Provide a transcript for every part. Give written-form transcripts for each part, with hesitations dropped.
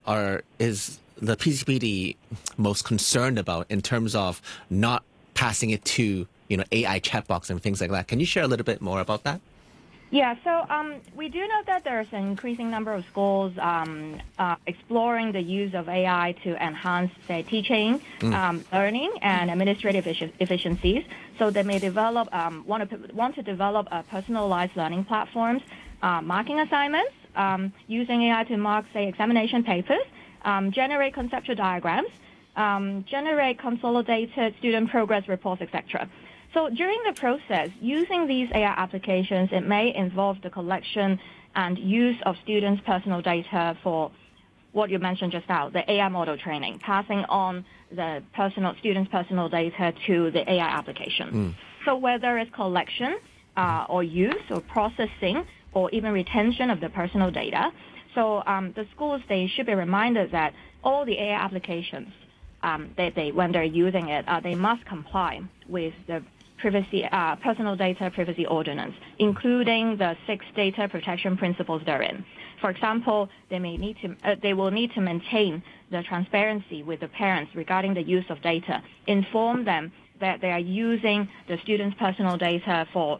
is the PCPD most concerned about in terms of not passing it to, AI chatbox and things like that? Can you share a little bit more about that? Yeah, so we do know that there's an increasing number of schools exploring the use of AI to enhance, say, teaching, learning, and administrative efficiencies. So they may develop want to develop personalized learning platforms, marking assignments, using AI to mark, say, examination papers, generate conceptual diagrams, generate consolidated student progress reports, etc. So during the process, using these AI applications, it may involve the collection and use of students' personal data for what you mentioned just now, the AI model training, passing on the students' personal data to the AI application. So whether it's collection or use or processing or even retention of the personal data, so the schools, they should be reminded that all the AI applications, when they're using it, they must comply with the personal data privacy ordinance, including the 6 data protection principles therein. For example, they will need to maintain the transparency with the parents regarding the use of data, inform them that they are using the students' personal data for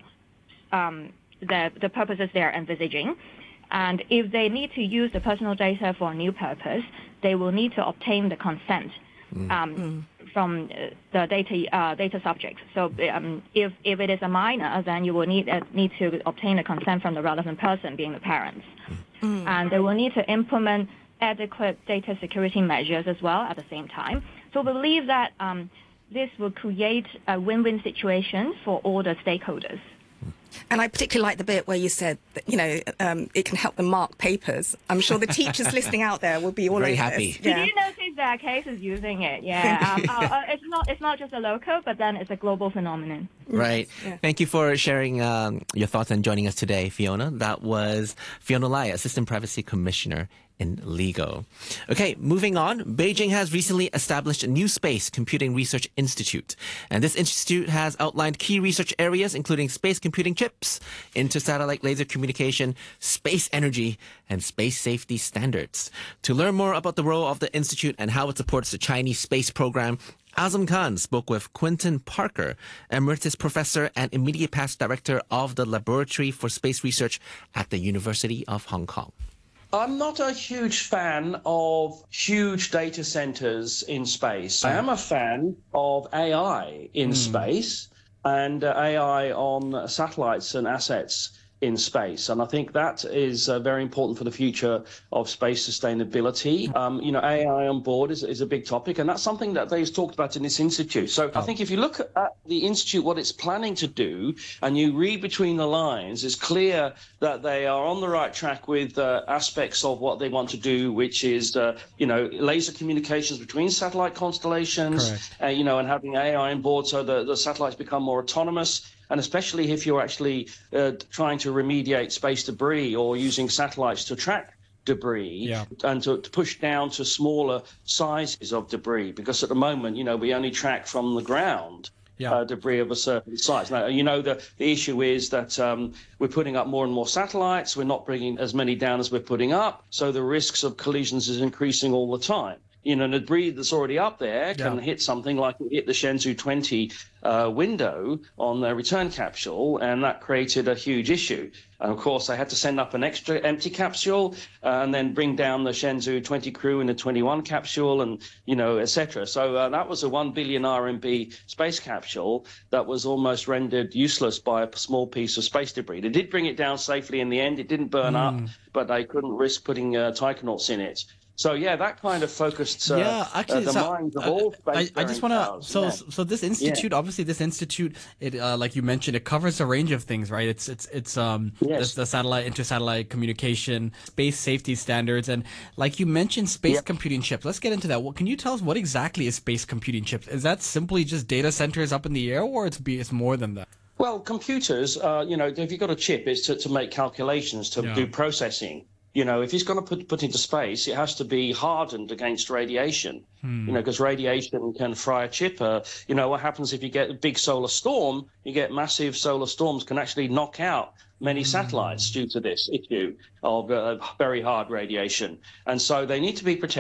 the purposes they are envisaging. And if they need to use the personal data for a new purpose, they will need to obtain the consent from the data subjects. So if it is a minor, then you will need to obtain a consent from the relevant person, being the parents. And they will need to implement adequate data security measures as well at the same time. So we believe that this will create a win-win situation for all the stakeholders. And I particularly like the bit where you said that, it can help them mark papers. I'm sure the teachers listening out there will be all very over happy. this. Yeah. Did you notice there are cases using it? Yeah. It's not just a local, but then it's a global phenomenon. Right. Yeah. Thank you for sharing your thoughts and joining us today, Fiona. That was Fiona Lai, Assistant Privacy Commissioner in LIGO. Okay, moving on. Beijing has recently established a new space computing research institute. And this institute has outlined key research areas, including space computing chips, inter-satellite laser communication, space energy, and space safety standards. To learn more about the role of the institute and how it supports the Chinese space program, Azam Khan spoke with Quentin Parker, Emeritus Professor and Immediate Past Director of the Laboratory for Space Research at the University of Hong Kong. I'm not a huge fan of huge data centers in space. I am a fan of AI in space and AI on satellites and assets in space. And I think that is very important for the future of space sustainability. AI on board is a big topic, and that's something that they've talked about in this institute. So I think if you look at the institute, what it's planning to do, and you read between the lines, it's clear that they are on the right track with aspects of what they want to do, which is, laser communications between satellite constellations, and having AI on board so the satellites become more autonomous. And especially if you're actually trying to remediate space debris or using satellites to track debris and to push down to smaller sizes of debris. Because at the moment, we only track from the ground debris of a certain size. Now, the issue is that we're putting up more and more satellites. We're not bringing as many down as we're putting up. So the risks of collisions is increasing all the time. The debris that's already up there can hit something like it hit the Shenzhou 20 window on the return capsule, and that created a huge issue. And of course, they had to send up an extra empty capsule and then bring down the Shenzhou 20 crew in a 21 capsule and, etc. So that was a 1 billion RMB space capsule that was almost rendered useless by a small piece of space debris. They did bring it down safely in the end. It didn't burn up, but they couldn't risk putting taikonauts in it. So that kind of focused the minds of all space. I just want to. So this institute, obviously, this institute, it like you mentioned, it covers a range of things, right? It's the satellite, inter-satellite communication, space safety standards, and like you mentioned, space computing chips. Let's get into that. Can you tell us what exactly is space computing chips? Is that simply just data centers up in the air, or it's more than that? Well, computers, if you've got a chip, it's to make calculations, to do processing. You know, if it's going to put into space, it has to be hardened against radiation. You know, because radiation can fry a chip. You know, what happens if you get a big solar storm? You get massive solar storms can actually knock out many satellites due to this issue of very hard radiation. And so they need to be protected.